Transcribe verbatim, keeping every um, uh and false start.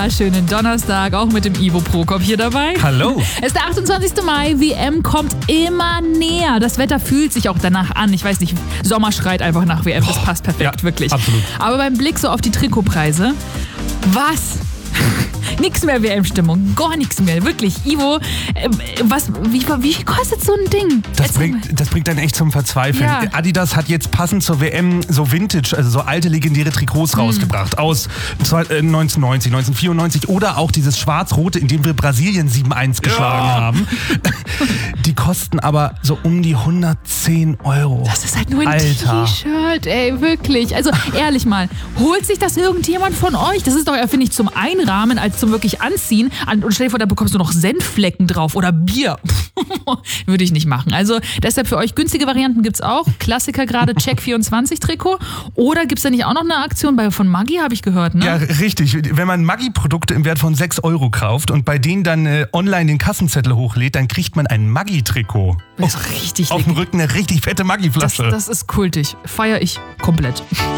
wunderschönen Donnerstag, auch mit dem Ivo Prokop hier dabei. Hallo. Es ist der achtundzwanzigste Mai, W M kommt immer näher. Das Wetter fühlt sich auch danach an. Ich weiß nicht, Sommer schreit einfach nach W M, das passt perfekt, ja, wirklich. Absolut. Aber beim Blick so auf die Trikotpreise, was? Nix mehr W M-Stimmung, gar nichts mehr, wirklich. Ivo, äh, was, wie, wie viel kostet so ein Ding? Das bringt, das bringt dann echt zum Verzweifeln. Ja. Adidas hat jetzt passend zur W M so Vintage, also so alte legendäre Trikots mhm. rausgebracht aus neunzehnhundertneunzig, neunzehnhundertvierundneunzig oder auch dieses schwarz-rote, in dem wir Brasilien sieben eins geschlagen ja. haben. Die kosten aber so um die hundertzehn Euro. Das ist halt nur ein Alter. T-Shirt, ey, wirklich. Also ehrlich mal, holt sich das irgendjemand von euch? Das ist doch eher, finde ich, zum Einrahmen als zum wirklich Anziehen. Und stell dir vor, da bekommst du noch Senfflecken drauf oder Bier. Würde ich nicht machen. Also deshalb für euch günstige Varianten gibt es auch. Klassiker gerade, Check vierundzwanzig Trikot. Oder gibt es da nicht auch noch eine Aktion bei, von Maggi, habe ich gehört, ne? Ja, richtig. Wenn man Maggi-Produkte im Wert von sechs Euro kauft und bei denen dann äh, online den Kassenzettel hochlädt, dann kriegt man ein Maggi-Trikot. Das ist richtig Auf dem Rücken eine richtig fette Maggi-Flasche. Das, das ist kultig. Feier ich komplett.